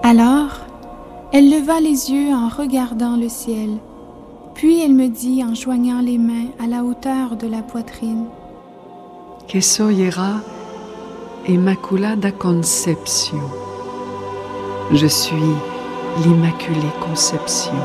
Alors, elle leva les yeux en regardant le ciel, puis elle me dit en joignant les mains à la hauteur de la poitrine: Que soy era Immaculada Concepción. Je suis l'Immaculée Conception.